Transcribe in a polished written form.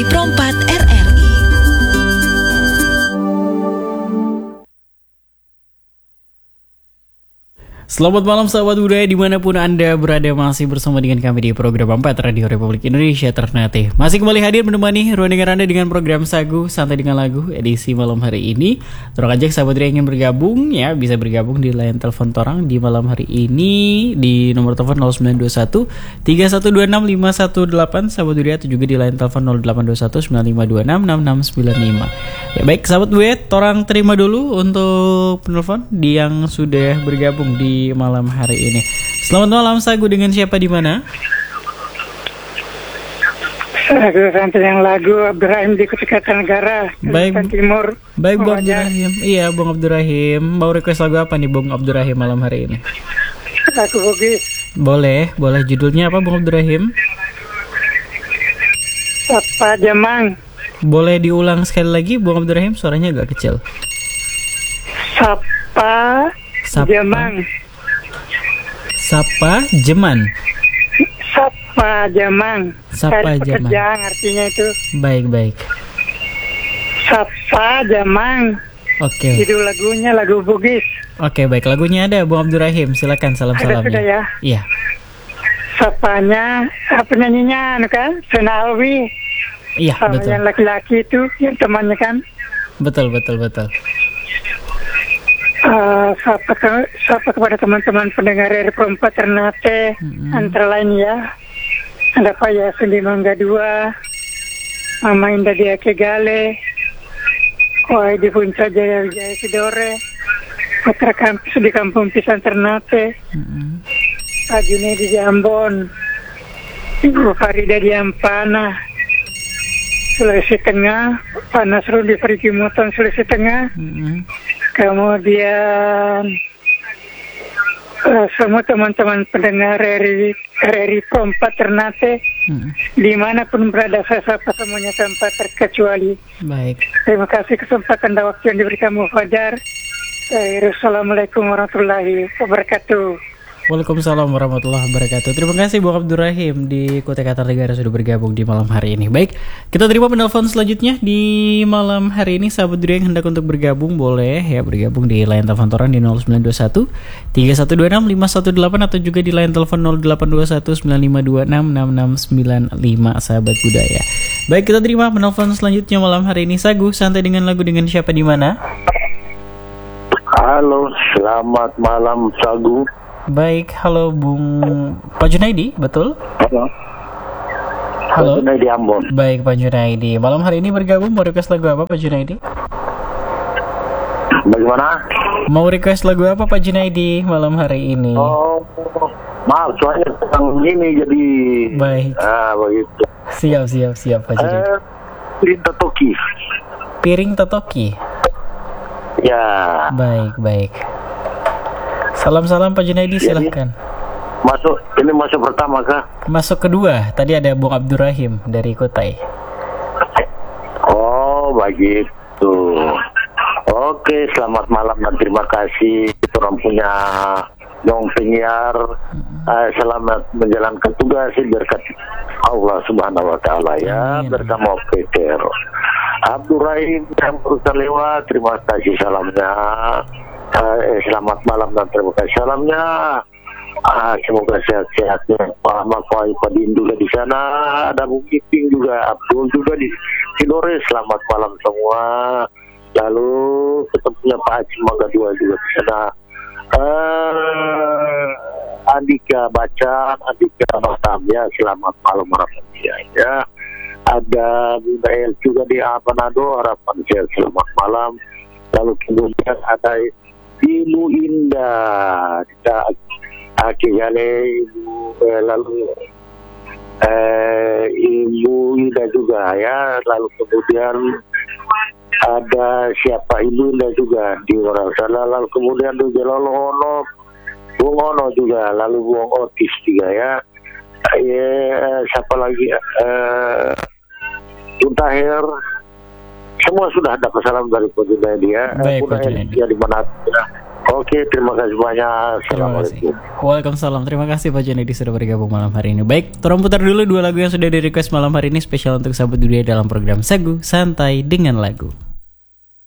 Perompat RRI. Selamat malam sahabat budaya dimanapun Anda berada, masih bersama dengan kami di program 4 Radio Republik Indonesia Ternate. Masih kembali hadir menemani ruang dengar Anda dengan program Sagu Santai dengan Lagu edisi malam hari ini. Terus ajak sahabat budaya yang ingin bergabung ya, bisa bergabung di line telepon Torang di malam hari ini di nomor telepon 0921 3126 518 sahabat budaya, atau juga di line telepon 0821 9526 6695. Ya baik sahabat budaya, Torang terima dulu untuk penelpon di yang sudah bergabung di malam hari ini. Selamat malam Sagu, dengan siapa di mana? Sagu Santai yang Lagu Abdurrahim di Kota Kartanegara, Kalimantan Timur. Baik Bung Abdurrahim. Iya Bung Abdurrahim. Mau request lagu apa nih Bung Abdurrahim malam hari ini? Lagu Bugis. Boleh judulnya apa Bung Abdurrahim? Sapa Jamang. Boleh diulang sekali lagi Bung Abdurrahim, suaranya agak kecil. Sapa Jamang. Sapa Jeman. Sapa Jamang. Sapa Cari Jamang. pekerjaan artinya itu. Baik. Sapa Jamang. Oke. Judul lagunya lagu Bugis. Oke, baik, lagunya ada Bung Abdurrahim. Silakan salam-salamnya. Ada sudah ya. Iya. Sapanya penyanyinya kan Sena Alwi. Iya, betul. Yang laki-laki itu yang temannya kan. Betul. Sapa kepada teman-teman pendengar RRI Perompat Ternate, antara lain ya, ada Pak Yasin di Mangga 2, Mama Indah di Ake Gale, Koai di Puncak Jaya Sidore, Putra Kampus di Kampung Pisang Ternate, Pak Juni di Jambon, Ibu Farida di Ampana, Sulawesi Tengah, Pak Nasrul di Perigi Muton, Sulawesi Tengah. Kemudian semua teman-teman pendengar RRI Perompat Ternate, dimanapun berada, saya sapa semuanya tanpa terkecuali. Baik. Terima kasih kesempatan dan waktu yang diberikan Fajar. Assalamualaikum warahmatullahi wabarakatuh. Waalaikumsalam warahmatullahi wabarakatuh. Terima kasih Bung Abdurrahim di Kota Kartanegara sudah bergabung di malam hari ini. Baik, kita terima penelpon selanjutnya di malam hari ini. Sahabat Duri yang hendak untuk bergabung boleh ya bergabung di line telepon Torang di 0921 3126 518 atau juga di line telepon 0821 9526 6695 sahabat budaya. Baik, kita terima penelpon selanjutnya malam hari ini. Sagu Santai dengan Lagu dengan siapa di mana? Halo, selamat malam Sagu. Baik, halo Bung Pak Junaidi, betul? Halo. Pak Junaidi Ambon. Baik Pak Junaidi, malam hari ini bergabung mau request lagu apa Pak Junaidi? Bagaimana? Mau request lagu apa Pak Junaidi malam hari ini? Oh, maaf soalnya tentang ini jadi. Baik. Begitu. Siap Pak Junaidi. Piring Totoki. Piring Totoki. Ya. Baik. Salam-salam Pak Junaidi, silahkan. Masuk pertama kah? Masuk kedua, tadi ada Bung Abdurrahim dari Kutai. Oh, begitu. Oke, selamat malam dan terima kasih. Kita punya Dong Penyiar. Selamat menjalankan tugas berkat Allah Subhanahu wa taala ya. Amin. Bersama Peter Abdurrahim yang berusaha lewat. Terima kasih salamnya. Selamat malam dan terima kasih salamnya. Semoga sehat-sehat Pak Makwai, Pak Dindu di sana, ada Bung Kiping juga, Abdul juga di Sidore. Selamat malam semua. Lalu ketemunya Pak Haji Mangga 2 juga di sana. Andika Batam ya, selamat malam warahmatullahi ya. Ada Bunda El juga di Manado, harapan sehat, selamat malam. Lalu kemudian ada Ibu Indah kita akhirnya lalu Ibu Indah juga ya. Lalu kemudian ada siapa Ibu Indah juga di orang sana. Lalu kemudian juga Bung Ono juga, lalu Bung Otis juga ya. Siapa lagi Tuntahir. Semua sudah ada pesanan dari Pak Junaidi ya. Baik Pak Junaidi. Dia di mana Oke, terima kasih banyak. Terima kasih. Assalamualaikum. Waalaikumsalam. Terima kasih Pak Junedi sudah bergabung malam hari ini. Baik, tolong putar dulu 2 lagu yang sudah di request malam hari ini spesial untuk sahabat dunia dalam program Sagu Santai dengan Lagu.